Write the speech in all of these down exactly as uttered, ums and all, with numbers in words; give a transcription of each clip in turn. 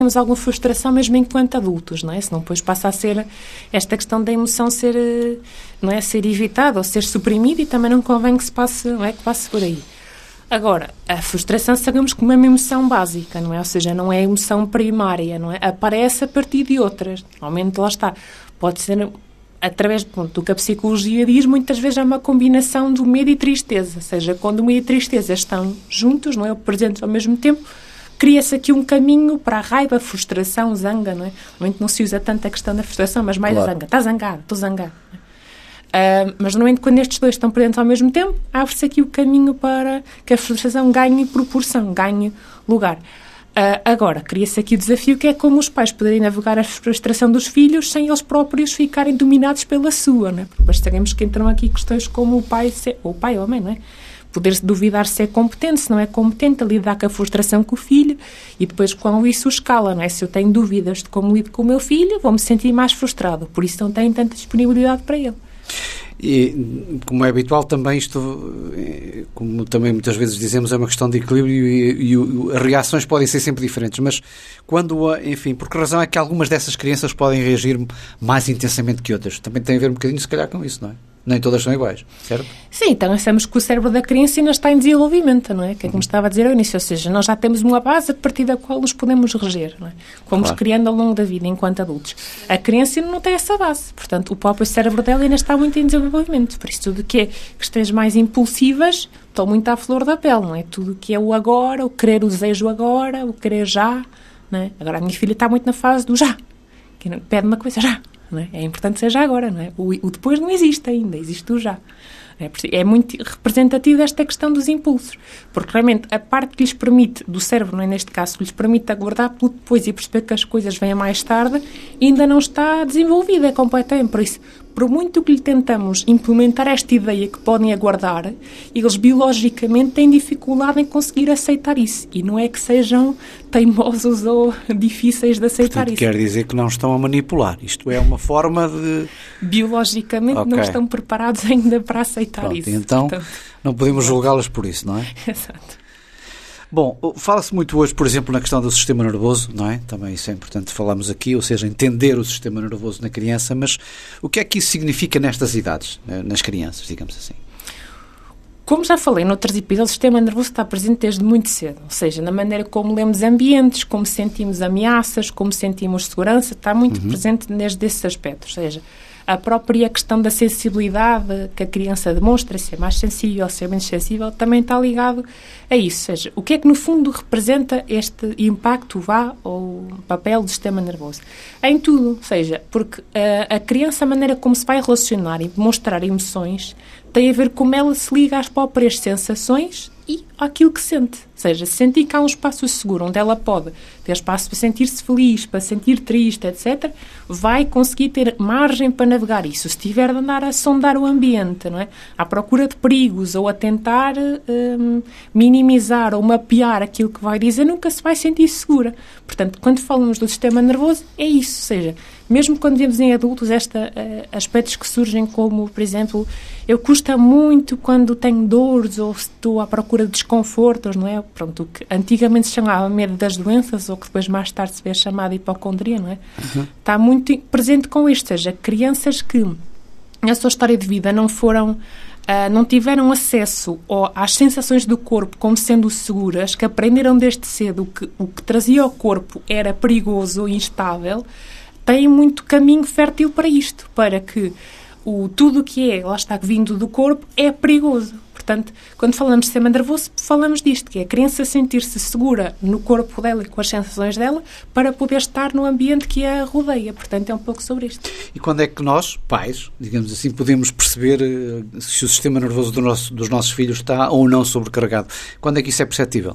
temos alguma frustração mesmo enquanto adultos, não é? Senão depois passa a ser esta questão da emoção ser, não é, ser evitada ou ser suprimida, e também não convém que se passe, não é, que passe por aí. Agora, a frustração sabemos como é uma emoção básica, não é? Ou seja, não é emoção primária, não é? Aparece a partir de outras. Normalmente, lá está. Pode ser, através pronto, do que a psicologia diz, muitas vezes é uma combinação do medo e tristeza. Ou seja, quando o medo e a tristeza estão juntos, não é? Presentes ao mesmo tempo, cria-se aqui um caminho para a raiva, a frustração, zanga, não é? Normalmente não se usa tanto a questão da frustração, mas mais claro. A zanga. Está zangado, estou zangado. Uh, mas, normalmente, quando estes dois estão presentes ao mesmo tempo, abre-se aqui o caminho para que a frustração ganhe proporção, ganhe lugar. Uh, agora, cria-se aqui o desafio que é como os pais poderem navegar a frustração dos filhos sem eles próprios ficarem dominados pela sua, não é? Porque depois sabemos que entram aqui questões como o pai, ser, ou o pai ou a mãe, não é? Poder-se duvidar se é competente, se não é competente, a lidar com a frustração com o filho, e depois com isso escala, não é? Se eu tenho dúvidas de como lido com o meu filho, vou-me sentir mais frustrado, por isso não tenho tanta disponibilidade para ele. E, como é habitual, também isto, como também muitas vezes dizemos, é uma questão de equilíbrio e, e as reações podem ser sempre diferentes, mas quando, enfim, por que razão é que algumas dessas crianças podem reagir mais intensamente que outras? Também tem a ver um bocadinho, se calhar, com isso, não é? Nem todas são iguais, certo? Sim, então pensamos que o cérebro da criança ainda está em desenvolvimento, não é? Que é como estava a dizer ao início, ou seja, nós já temos uma base a partir da qual nos podemos reger, não é? Fomos claro. Criando ao longo da vida enquanto adultos. A criança ainda não tem essa base, portanto, o próprio cérebro dela ainda está muito em desenvolvimento, por isso tudo que é questões mais impulsivas estão muito à flor da pele, não é? Tudo que é o agora, o querer, o desejo agora, o querer já, não é? Agora a minha filha está muito na fase do já, que pede uma coisa já. Não é? É importante que seja agora, não é? O, o depois não existe ainda, existe o já. É, é muito representativo esta questão dos impulsos, porque realmente a parte que lhes permite, do cérebro, não é, neste caso, que lhes permite aguardar pelo depois e perceber que as coisas vêm mais tarde, ainda não está desenvolvida, é completamente. Por isso, por muito que lhe tentamos implementar esta ideia que podem aguardar, eles biologicamente têm dificuldade em conseguir aceitar isso. E não é que sejam teimosos ou difíceis de aceitar. Portanto, isso. Quer dizer que não estão a manipular. Isto é uma forma de... Biologicamente okay. não estão preparados ainda para aceitar Pronto, isso. Então, Portanto, não podemos julgá-las por isso, não é? Exato. Bom, fala-se muito hoje, por exemplo, na questão do sistema nervoso, não é? Também isso é importante falarmos aqui, ou seja, entender o sistema nervoso na criança, mas o que é que isso significa nestas idades, nas crianças, digamos assim? Como já falei noutros episódios, o sistema nervoso está presente desde muito cedo, ou seja, na maneira como lemos ambientes, como sentimos ameaças, como sentimos segurança, está muito uhum. presente desde esses aspectos, ou seja, a própria questão da sensibilidade que a criança demonstra, ser mais sensível, ser menos sensível, também está ligado a isso. Ou seja, o que é que no fundo representa este impacto, vá, ou papel do sistema nervoso? Em tudo, ou seja, porque a, a criança, a maneira como se vai relacionar e demonstrar emoções, tem a ver como ela se liga às próprias sensações e àquilo que sente. Ou seja, se sentir que há um espaço seguro onde ela pode ter espaço para sentir-se feliz, para sentir triste, etcétera, vai conseguir ter margem para navegar isso. Se tiver de andar a sondar o ambiente, não é? À procura de perigos ou a tentar hum, minimizar ou mapear aquilo que vai dizer, nunca se vai sentir segura. Portanto, quando falamos do sistema nervoso, é isso. Ou seja, mesmo quando vemos em adultos estes uh, aspectos que surgem como, por exemplo, eu custa muito quando tenho dores ou estou à procura de desconfortos, não é? Pronto, o que antigamente se chamava medo das doenças ou que depois mais tarde se vê chamado hipocondria, não é? Uhum. Está muito presente com isto, ou seja, crianças que na sua história de vida não foram, uh, não tiveram acesso ao, às sensações do corpo como sendo seguras, que aprenderam desde cedo que o que trazia ao corpo era perigoso e instável, têm muito caminho fértil para isto, para que o, tudo o que é, lá está, vindo do corpo, é perigoso. Portanto, quando falamos de sistema nervoso, falamos disto, que é a criança sentir-se segura no corpo dela e com as sensações dela para poder estar no ambiente que a rodeia. Portanto, é um pouco sobre isto. E quando é que nós, pais, digamos assim, podemos perceber uh, se o sistema nervoso do nosso, dos nossos filhos está ou não sobrecarregado? Quando é que isso é perceptível?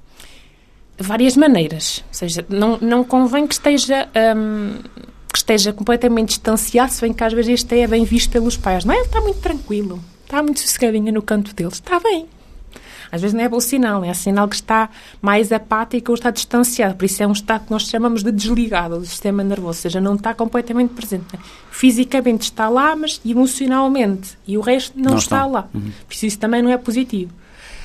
Várias maneiras. Ou seja, não, não convém que esteja... Um, que esteja completamente distanciado, se bem que às vezes isto é bem visto pelos pais. Não é? Ele está muito tranquilo. Está muito sossegadinha no canto deles. Está bem. Às vezes não é bom sinal. É sinal que está mais apático ou está distanciado. Por isso é um estado que nós chamamos de desligado do sistema nervoso. Ou seja, não está completamente presente. Fisicamente está lá, mas emocionalmente e o resto não, não está, está lá. Uhum. Por isso isso também não é positivo.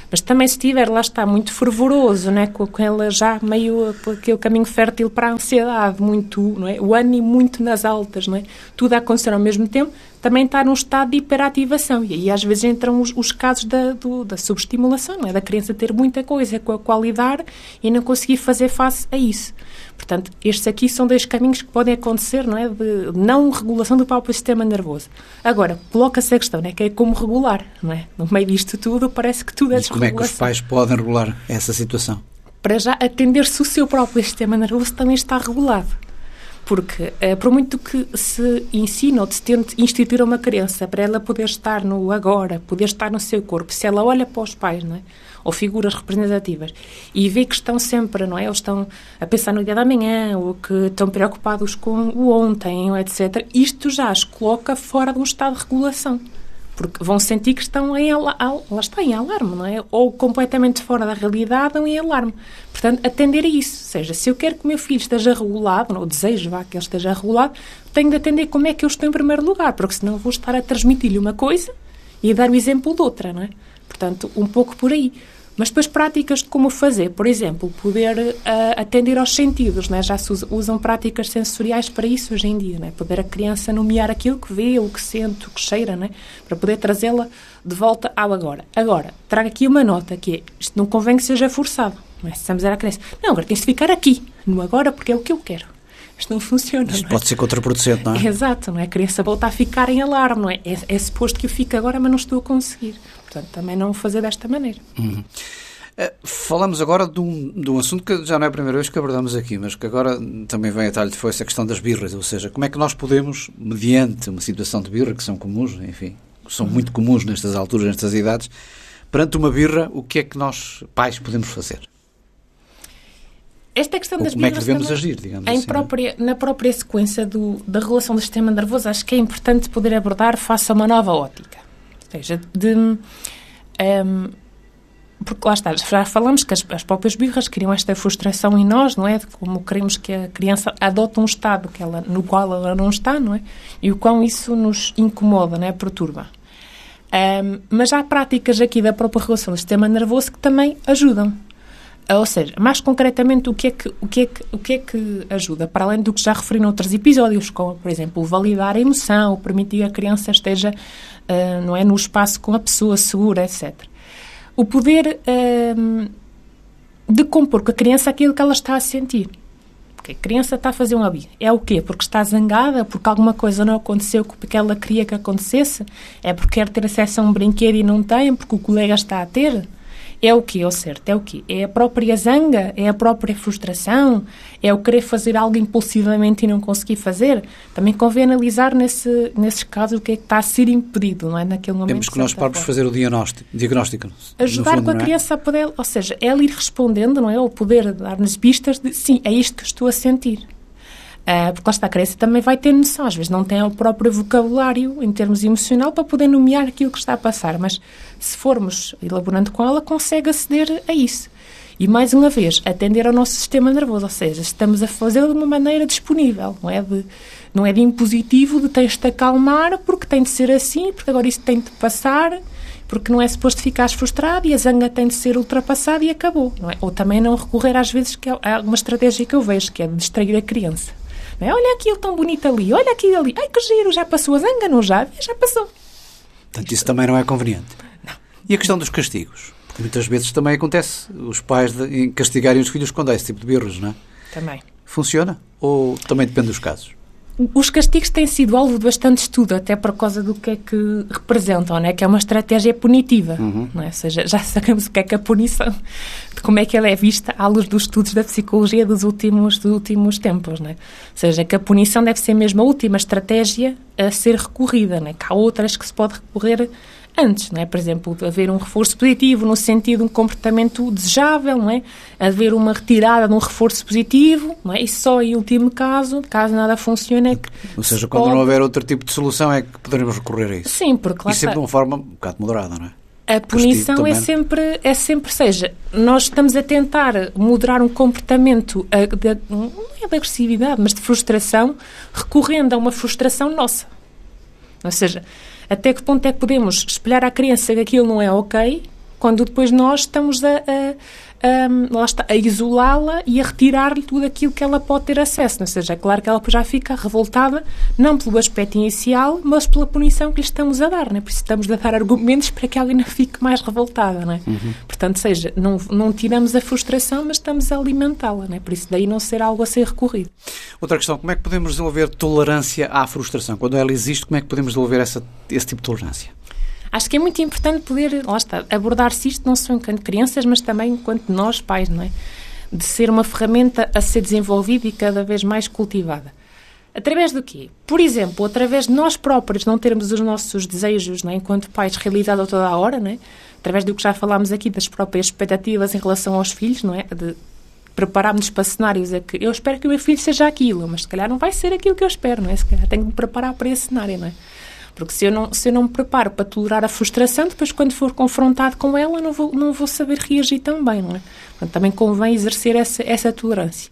Mas também se estiver, lá está, muito fervoroso, não é? Com, com ela já meio aquele caminho fértil para a ansiedade, muito, não é? O ânimo muito nas altas, não é? Tudo a acontecer ao mesmo tempo, também está num estado de hiperativação. E aí às vezes entram os, os casos da, do, da subestimulação, não é? Da criança ter muita coisa com a qual lidar e não conseguir fazer face a isso. Portanto, estes aqui são dois caminhos que podem acontecer, não é? De não regulação do próprio sistema nervoso. Agora, coloca-se a questão, não é? Que é como regular, não é? No meio disto tudo, parece que tudo é desregulação. E como é que os pais podem regular essa situação? Para já atender se o seu próprio sistema nervoso também está regulado. Porque, eh, por muito que se ensina ou se tente instituir uma criança para ela poder estar no agora, poder estar no seu corpo, se ela olha para os pais, não é? Ou figuras representativas, e vê que estão sempre, não é? Ou estão a pensar no dia da manhã, ou que estão preocupados com o ontem, etcétera, isto já as coloca fora de um estado de regulação. Porque vão sentir que estão em, al- al- lá está, em alarme, não é? Ou completamente fora da realidade ou em alarme. Portanto, atender a isso. Ou seja, se eu quero que o meu filho esteja regulado, ou desejo vá, que ele esteja regulado, tenho de atender como é que eu estou em primeiro lugar, porque senão vou estar a transmitir-lhe uma coisa e a dar o exemplo de outra, não é? Portanto, um pouco por aí. Mas depois práticas de como fazer, por exemplo, poder uh, atender aos sentidos, né? Já se usa, usam práticas sensoriais para isso hoje em dia, né? Poder a criança nomear aquilo que vê, o que sente, o que cheira, né? Para poder trazê-la de volta ao agora. Agora, trago aqui uma nota, que é, isto não convém que seja forçado, não é? Se estamos a dizer à criança, não, agora tens de ficar aqui, no agora, porque é o que eu quero. Isto não funciona. Isto não é? pode ser contraproducente, não é? Exato, não é? A criança volta a ficar em alarme, não é? É, é suposto que eu fique agora, mas não estou a conseguir. Portanto, também não fazer desta maneira. Uhum. Uh, falamos agora de um, de um assunto que já não é a primeira vez que abordamos aqui, mas que agora também vem a talho de foice, a questão das birras, ou seja, como é que nós podemos, mediante uma situação de birra, que são comuns, enfim, são uhum. muito comuns nestas alturas, nestas idades, perante uma birra, o que é que nós, pais, podemos fazer? Esta questão Ou das como é que devemos também, agir, digamos em assim? Própria, na própria sequência do, da regulação do sistema nervoso, acho que é importante poder abordar face a uma nova ótica. Ou seja, de... Um, porque lá está, já falamos que as, as próprias birras criam esta frustração em nós, não é? De como queremos que a criança adote um estado que ela, no qual ela não está, não é? E o quão isso nos incomoda, não é? Perturba. Um, mas há práticas aqui da própria regulação do sistema nervoso que também ajudam. Ou seja, mais concretamente, o que, é que, o, que é que, o que é que ajuda? Para além do que já referi noutros episódios, como, por exemplo, validar a emoção, permitir que a criança esteja uh, não é, no espaço com a pessoa segura, etcétera. O poder uh, de compor com a criança aquilo que ela está a sentir. Porque a criança está a fazer um hábito. É o quê? Porque está zangada? Porque alguma coisa não aconteceu que ela queria que acontecesse? É porque quer ter acesso a um brinquedo e não tem? Porque o colega está a ter? É o quê, ao certo? É o quê? É a própria zanga? É a própria frustração? É o querer fazer algo impulsivamente e não conseguir fazer? Também convém analisar nesse, nesses casos o que é que está a ser impedido, não é? Naquele momento. Temos que nós próprios fazer o diagnóstico. diagnóstico Ajudar fundo, com a é? criança a poder, ou seja, ela ir respondendo, não é? Ou poder dar-nos pistas de, sim, é isto que estou a sentir. Uh, porque lá está, a criança também vai ter noção, às vezes não tem o próprio vocabulário em termos emocional para poder nomear aquilo que está a passar, mas se formos elaborando com ela, consegue aceder a isso. E mais uma vez, atender ao nosso sistema nervoso, ou seja, estamos a fazê-lo de uma maneira disponível, não é de, não é de impositivo, de tens de acalmar porque tem de ser assim, porque agora isso tem de passar, porque não é suposto ficares frustrado e a zanga tem de ser ultrapassada e acabou. Não é? Ou também não recorrer às vezes, que é uma estratégia que eu vejo, que é de distrair a criança. Não é? Olha aquilo tão bonito ali, olha aquilo ali, ai que giro, já passou a zanga, não já? Já passou. Portanto, isso também não é conveniente. Não. E a questão dos castigos? Porque muitas vezes também acontece os pais de castigarem os filhos quando há esse tipo de birros, não é? Também. Funciona? Ou também depende dos casos? Os castigos têm sido alvo de bastante estudo, até por causa do que é que representam, não é? Que é uma estratégia punitiva, uhum. não é? Ou seja, já sabemos o que é que a punição, de como é que ela é vista à luz dos estudos da psicologia dos últimos, dos últimos tempos, não é? Ou seja, que a punição deve ser mesmo a última estratégia a ser recorrida, não é? Que há outras que se pode recorrer antes, não é? Por exemplo, haver um reforço positivo no sentido de um comportamento desejável, não é? Haver uma retirada de um reforço positivo, não é? E só em último caso, caso nada funcione, é que... Ou seja, quando pode... não houver outro tipo de solução é que poderemos recorrer a isso. Sim, porque lá e sempre está... de uma forma um bocado moderada, não é? A punição é sempre, é sempre, seja, nós estamos a tentar moderar um comportamento, de, não é de agressividade, mas de frustração, recorrendo a uma frustração nossa. Ou seja, até que ponto é que podemos espelhar à criança que aquilo não é ok quando depois nós estamos a, a, a, lá está, a isolá-la e a retirar-lhe tudo aquilo que ela pode ter acesso. Ou seja, é claro que ela já fica revoltada, não pelo aspecto inicial, mas pela punição que lhe estamos a dar, né? Por isso estamos a dar argumentos para que ela ainda fique mais revoltada, né? Uhum. Portanto, seja, não, não tiramos a frustração, mas estamos a alimentá-la, né? Por isso daí não ser algo a ser recorrido. Outra questão, como é que podemos desenvolver tolerância à frustração? Quando ela existe, como é que podemos desenvolver essa, esse tipo de tolerância? Acho que é muito importante poder, lá está, abordar-se isto não só enquanto crianças, mas também enquanto nós, pais, não é? De ser uma ferramenta a ser desenvolvida e cada vez mais cultivada. Através do quê? Por exemplo, através de nós próprios não termos os nossos desejos, não é? Enquanto pais realizados a toda a hora, não é? Através do que já falámos aqui das próprias expectativas em relação aos filhos, não é? De prepararmos para cenários a que eu espero que o meu filho seja aquilo, mas se calhar não vai ser aquilo que eu espero, não é? Se calhar tenho de me preparar para esse cenário, não é? Porque se eu, não, se eu não me preparo para tolerar a frustração, depois quando for confrontado com ela não vou, não vou saber reagir tão bem, não é? Portanto, também convém exercer essa, essa tolerância.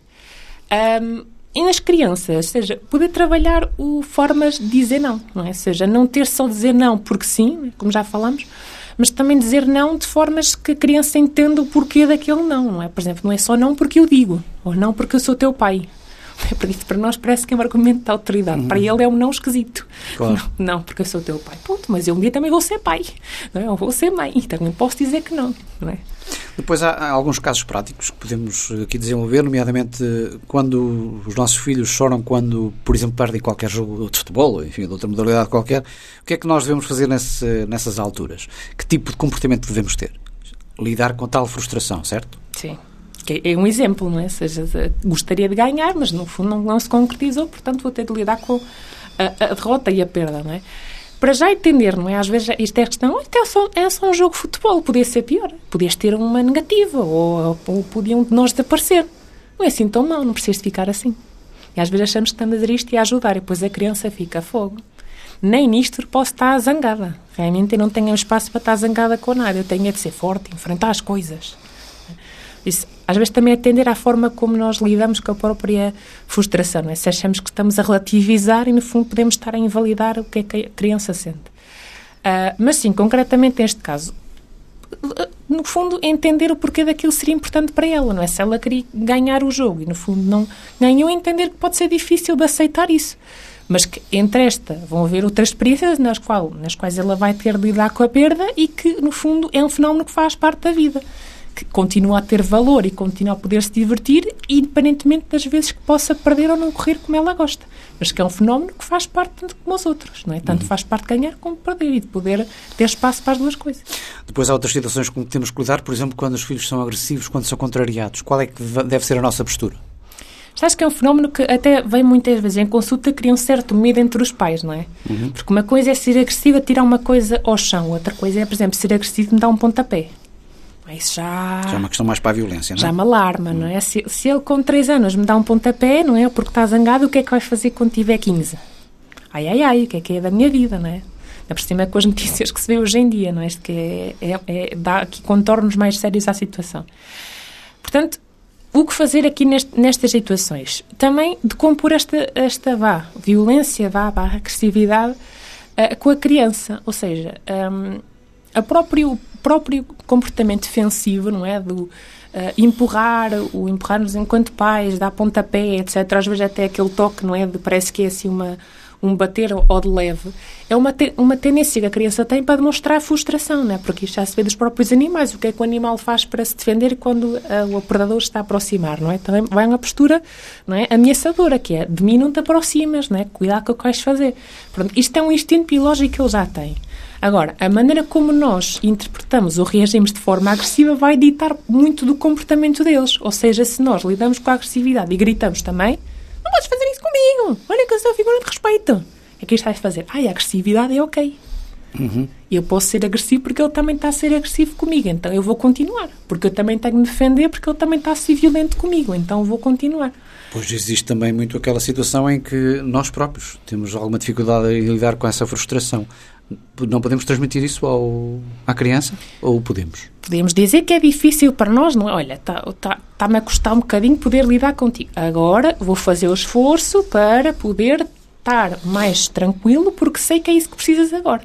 Um, e nas crianças, ou seja, poder trabalhar o, formas de dizer não, não é? Ou seja, não ter só dizer não porque sim, como já falamos, mas também dizer não de formas que a criança entenda o porquê daquele não, não é? Por exemplo, não é só não porque eu digo, ou não porque eu sou teu pai. Isso para nós parece que é um argumento de autoridade. Uhum. Para ele é um não esquisito. Claro. Não, não, porque eu sou teu pai. Ponto. Mas eu um dia também vou ser pai. Não é? Eu vou ser mãe. Então não posso dizer que não. Não é? Depois há, há alguns casos práticos que podemos aqui desenvolver, nomeadamente quando os nossos filhos choram quando, por exemplo, perdem qualquer jogo de futebol, enfim, de outra modalidade qualquer. O que é que nós devemos fazer nesse, nessas alturas? Que tipo de comportamento devemos ter? Lidar com tal frustração, certo? Sim. É um exemplo, não é? Ou seja, gostaria de ganhar, mas no fundo não, não se concretizou, portanto vou ter de lidar com a, a derrota e a perda, não é? Para já entender, não é? Às vezes isto é questão, é só, é só um jogo de futebol, podia ser pior, podias ter uma negativa, ou, ou podiam de nós desaparecer. Não é assim tão mau, não precisas ficar assim. E às vezes achamos que estamos a dizer isto e a ajudar, e depois a criança fica a fogo. Nem nisto posso estar zangada. Realmente eu não tenho espaço para estar zangada com nada, eu tenho de ser forte, enfrentar as coisas. Isso, às vezes também atender à forma como nós lidamos com a própria frustração, não é? Se achamos que estamos a relativizar e no fundo podemos estar a invalidar o que é que a criança sente. Uh, mas sim, concretamente neste caso, no fundo entender o porquê daquilo seria importante para ela, não é? Se ela queria ganhar o jogo e no fundo não ganhou, entender que pode ser difícil de aceitar isso. Mas que entre esta vão haver outras experiências nas, qual, nas quais ela vai ter de lidar com a perda e que no fundo é um fenómeno que faz parte da vida, que continua a ter valor e continua a poder se divertir, independentemente das vezes que possa perder ou não correr como ela gosta. Mas que é um fenómeno que faz parte tanto como os outros, não é? Tanto faz parte de ganhar como de perder e de poder ter espaço para as duas coisas. Depois há outras situações com que temos que lidar, por exemplo, quando os filhos são agressivos, quando são contrariados. Qual é que deve ser a nossa postura? Sabes que é um fenómeno que até vem muitas vezes em consulta, cria um certo medo entre os pais, não é? Uhum. Porque uma coisa é ser agressiva, tirar uma coisa ao chão. Outra coisa é, por exemplo, ser agressivo e me dar um pontapé. Isso já... já é uma questão mais para a violência, não é? Já me alarma, não é? Se, se ele com três anos me dá um pontapé, não é? Porque está zangado, o que é que vai fazer quando tiver quinze? Ai, ai, ai, o que é que é da minha vida, não é? É por cima com as notícias que se vê hoje em dia, não é? Isto que é, é, é, dá aqui contornos mais sérios à situação. Portanto, o que fazer aqui neste, nestas situações? Também de compor esta, esta vá, violência, vá, vá, agressividade uh, com a criança. Ou seja, um, a próprio, próprio comportamento defensivo, não é? Do uh, empurrar, o empurrar-nos enquanto pais, dar pontapé, etcétera. Às vezes até aquele toque, não é? De, parece que é assim uma... um bater ou de leve, é uma, te, uma tendência que a criança tem para demonstrar frustração, não é? Porque isto já se vê dos próprios animais, o que é que o animal faz para se defender quando uh, o predador está a aproximar, não é? Também vai uma postura, não é? Ameaçadora, que é, de mim não te aproximas, não é? Cuidado com o que vais fazer. Pronto, isto é um instinto biológico que ele já tem. Agora, a maneira como nós interpretamos ou reagimos de forma agressiva vai ditar muito do comportamento deles, ou seja, se nós lidamos com a agressividade e gritamos também, não podes fazer isso comigo. Olha que eu sou a figura de respeito. É que isto vai fazer. Ai, a agressividade é ok. Uhum. Eu posso ser agressivo porque ele também está a ser agressivo comigo. Então eu vou continuar. Porque eu também tenho de me defender porque ele também está a ser violento comigo. Então eu vou continuar. Pois existe também muito aquela situação em que nós próprios temos alguma dificuldade em lidar com essa frustração. Não podemos transmitir isso ao, à criança? Ou podemos? Podemos dizer que é difícil para nós, não é? Olha, está-me tá, tá a custar um bocadinho poder lidar contigo. Agora vou fazer o esforço para poder estar mais tranquilo porque sei que é isso que precisas agora.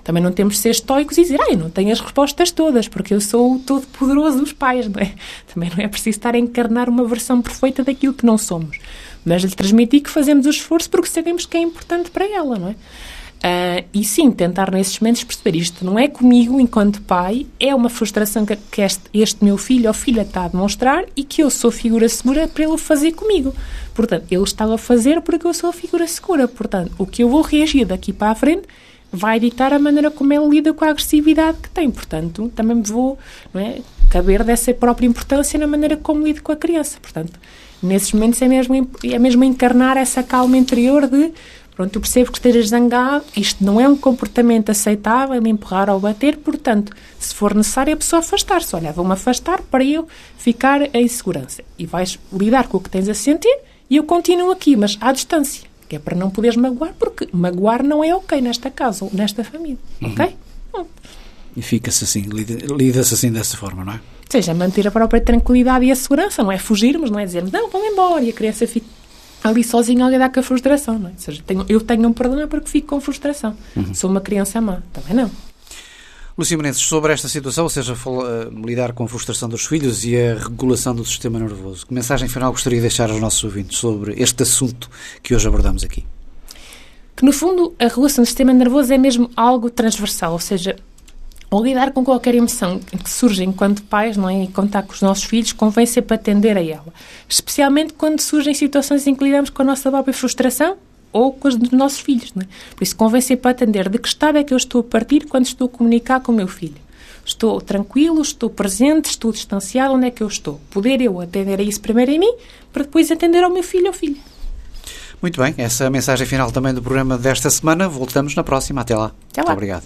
Também não temos de ser estoicos e dizer, ah, eu não tenho as respostas todas, porque eu sou o todo-poderoso dos pais, não é? Também não é preciso estar a encarnar uma versão perfeita daquilo que não somos. Mas lhe transmitir que fazemos o esforço porque sabemos que é importante para ela, não é? Uh, e sim, tentar nesses momentos perceber isto não é comigo enquanto pai, é uma frustração que, que este, este meu filho ou filha está a demonstrar e que eu sou figura segura para ele fazer comigo. Portanto, ele está a fazer porque eu sou a figura segura. Portanto, o que eu vou reagir daqui para a frente vai ditar a maneira como ele lida com a agressividade que tem. Portanto, também me vou, não é, caber dessa própria importância na maneira como lido com a criança. Portanto, nesses momentos é mesmo, é mesmo encarnar essa calma interior de pronto, eu percebo que estejas zangado, isto não é um comportamento aceitável, me empurrar ou bater, portanto, se for necessário a pessoa afastar-se. Olha, vou-me afastar para eu ficar em segurança. E vais lidar com o que tens a sentir e eu continuo aqui, mas à distância, que é para não poderes magoar, porque magoar não é ok nesta casa ou nesta família, uhum. ok? Hum. E fica-se assim, lida, lida-se assim dessa forma, não é? Ou seja, manter a própria tranquilidade e a segurança, não é fugirmos, não é dizermos, não, vão embora, e a criança fica ali sozinha a lidar com a frustração, não é? Ou seja, tenho, eu tenho um problema porque fico com frustração. Uhum. Sou uma criança má. Também não. Lúcia Menezes, sobre esta situação, ou seja, fala, uh, lidar com a frustração dos filhos e a regulação do sistema nervoso, que mensagem final gostaria de deixar aos nossos ouvintes sobre este assunto que hoje abordamos aqui? Que, no fundo, a regulação do sistema nervoso é mesmo algo transversal, ou seja, ao lidar com qualquer emoção que surge enquanto pais, não é? E contar com os nossos filhos, convém sempre atender a ela. Especialmente quando surgem situações em que lidamos com a nossa própria frustração ou com as dos nossos filhos, não é? Por isso, convém sempre atender de que estado é que eu estou a partir quando estou a comunicar com o meu filho. Estou tranquilo, estou presente, estou distanciado, onde é que eu estou? Poder eu atender a isso primeiro em mim, para depois atender ao meu filho ou filha. Muito bem, essa é a mensagem final também do programa desta semana. Voltamos na próxima. Até lá. Até lá. Muito obrigado.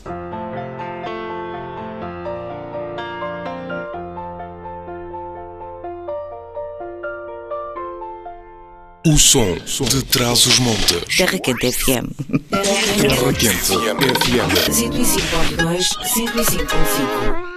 O som de Trás-os-Montes. Terra Quente F M. Terra Quente F M. cento e cinco ponto dois, cento e cinco ponto cinco.